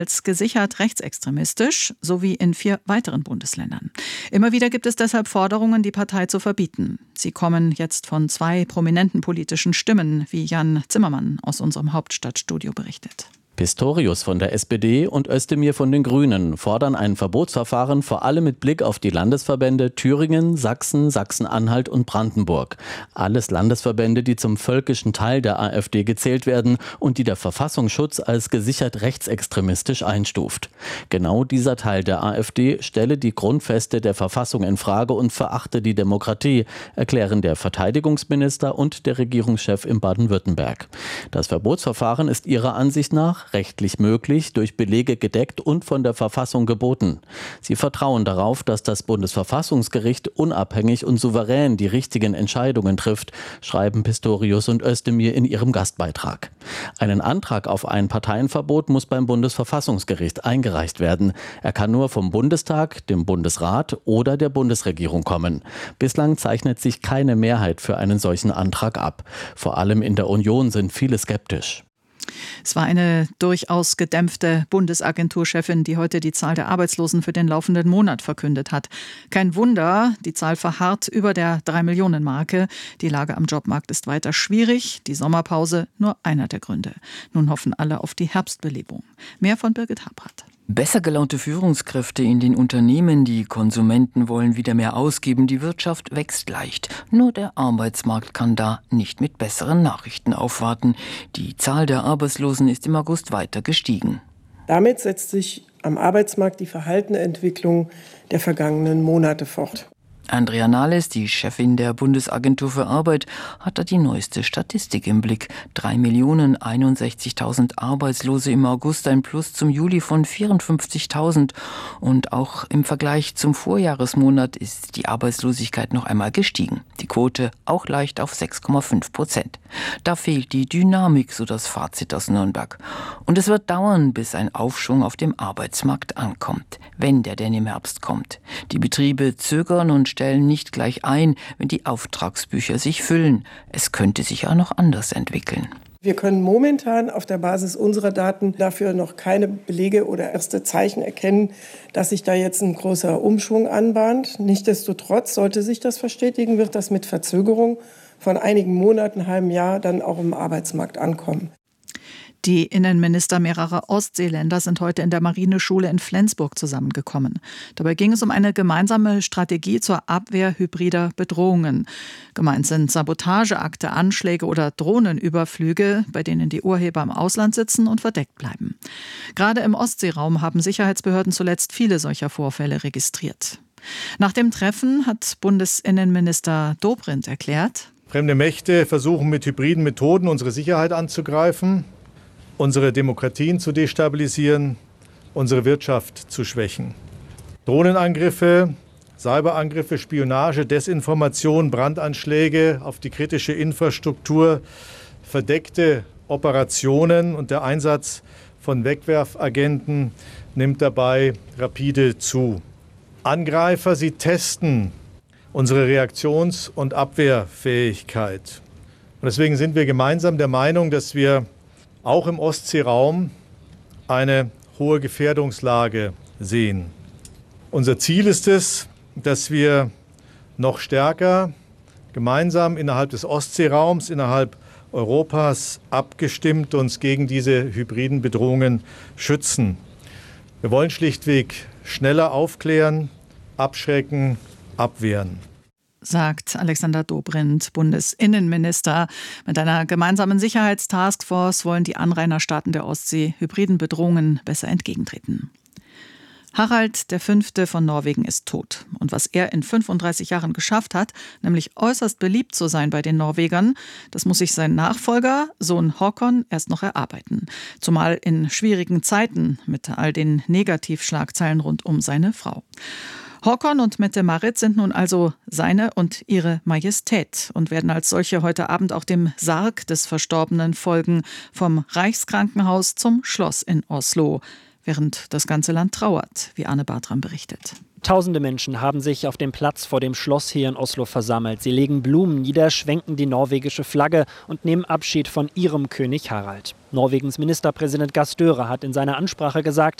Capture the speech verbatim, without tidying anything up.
als gesichert rechtsextremistisch, sowie in vier weiteren Bundesländern. Immer wieder gibt es deshalb Forderungen, die Partei zu verbieten. Sie kommen jetzt von zwei prominenten politischen Stimmen, wie Jan Zimmermann aus unserem Hauptstadtstudio berichtet. Pistorius von der S P D und Özdemir von den Grünen fordern ein Verbotsverfahren vor allem mit Blick auf die Landesverbände Thüringen, Sachsen, Sachsen-Anhalt und Brandenburg. Alles Landesverbände, die zum völkischen Teil der AfD gezählt werden und die der Verfassungsschutz als gesichert rechtsextremistisch einstuft. Genau dieser Teil der AfD stelle die Grundfeste der Verfassung in Frage und verachte die Demokratie, erklären der Verteidigungsminister und der Regierungschef in Baden-Württemberg. Das Verbotsverfahren ist ihrer Ansicht nach rechtlich möglich, durch Belege gedeckt und von der Verfassung geboten. Sie vertrauen darauf, dass das Bundesverfassungsgericht unabhängig und souverän die richtigen Entscheidungen trifft, schreiben Pistorius und Özdemir in ihrem Gastbeitrag. Einen Antrag auf ein Parteienverbot muss beim Bundesverfassungsgericht eingereicht werden. Er kann nur vom Bundestag, dem Bundesrat oder der Bundesregierung kommen. Bislang zeichnet sich keine Mehrheit für einen solchen Antrag ab. Vor allem in der Union sind viele skeptisch. Es war eine durchaus gedämpfte Bundesagenturchefin, die heute die Zahl der Arbeitslosen für den laufenden Monat verkündet hat. Kein Wunder, die Zahl verharrt über der drei Millionen Marke. Die Lage am Jobmarkt ist weiter schwierig, die Sommerpause nur einer der Gründe. Nun hoffen alle auf die Herbstbelebung. Mehr von Birgit Habrath. Besser gelaunte Führungskräfte in den Unternehmen, die Konsumenten wollen wieder mehr ausgeben, die Wirtschaft wächst leicht. Nur der Arbeitsmarkt kann da nicht mit besseren Nachrichten aufwarten. Die Zahl der Arbeitslosen ist im August weiter gestiegen. Damit setzt sich am Arbeitsmarkt die verhaltene Entwicklung der vergangenen Monate fort. Andrea Nahles, die Chefin der Bundesagentur für Arbeit, hat da die neueste Statistik im Blick. drei Millionen einundsechzigtausend Arbeitslose im August, ein Plus zum Juli von vierundfünfzigtausend. Und auch im Vergleich zum Vorjahresmonat ist die Arbeitslosigkeit noch einmal gestiegen. Die Quote auch leicht auf sechs Komma fünf Prozent. Da fehlt die Dynamik, so das Fazit aus Nürnberg. Und es wird dauern, bis ein Aufschwung auf dem Arbeitsmarkt ankommt, wenn der denn im Herbst kommt. Die Betriebe zögern und stellen nicht gleich ein, wenn die Auftragsbücher sich füllen. Es könnte sich auch noch anders entwickeln. Wir können momentan auf der Basis unserer Daten dafür noch keine Belege oder erste Zeichen erkennen, dass sich da jetzt ein großer Umschwung anbahnt. Nichtsdestotrotz, sollte sich das verstetigen, wird das mit Verzögerung von einigen Monaten, halben Jahr dann auch im Arbeitsmarkt ankommen. Die Innenminister mehrerer Ostseeländer sind heute in der Marineschule in Flensburg zusammengekommen. Dabei ging es um eine gemeinsame Strategie zur Abwehr hybrider Bedrohungen. Gemeint sind Sabotageakte, Anschläge oder Drohnenüberflüge, bei denen die Urheber im Ausland sitzen und verdeckt bleiben. Gerade im Ostseeraum haben Sicherheitsbehörden zuletzt viele solcher Vorfälle registriert. Nach dem Treffen hat Bundesinnenminister Dobrindt erklärt: Fremde Mächte versuchen mit hybriden Methoden unsere Sicherheit anzugreifen, unsere Demokratien zu destabilisieren, unsere Wirtschaft zu schwächen. Drohnenangriffe, Cyberangriffe, Spionage, Desinformation, Brandanschläge auf die kritische Infrastruktur, verdeckte Operationen und der Einsatz von Wegwerfagenten nimmt dabei rapide zu. Angreifer, sie testen unsere Reaktions- und Abwehrfähigkeit. Und deswegen sind wir gemeinsam der Meinung, dass wir auch im Ostseeraum eine hohe Gefährdungslage sehen. Unser Ziel ist es, dass wir noch stärker gemeinsam innerhalb des Ostseeraums, innerhalb Europas abgestimmt uns gegen diese hybriden Bedrohungen schützen. Wir wollen schlichtweg schneller aufklären, abschrecken, abwehren, sagt Alexander Dobrindt, Bundesinnenminister. Mit einer gemeinsamen Sicherheitstaskforce wollen die Anrainerstaaten der Ostsee hybriden Bedrohungen besser entgegentreten. Harald der Fünfte von Norwegen ist tot. Und was er in fünfunddreißig Jahren geschafft hat, nämlich äußerst beliebt zu sein bei den Norwegern, das muss sich sein Nachfolger, Sohn Håkon, erst noch erarbeiten. Zumal in schwierigen Zeiten mit all den Negativschlagzeilen rund um seine Frau. Håkon und Mette-Marit sind nun also seine und ihre Majestät und werden als solche heute Abend auch dem Sarg des Verstorbenen folgen, vom Reichskrankenhaus zum Schloss in Oslo, während das ganze Land trauert, wie Arne Bartram berichtet. Tausende Menschen haben sich auf dem Platz vor dem Schloss hier in Oslo versammelt. Sie legen Blumen nieder, schwenken die norwegische Flagge und nehmen Abschied von ihrem König Harald. Norwegens Ministerpräsident Gahr Støre hat in seiner Ansprache gesagt,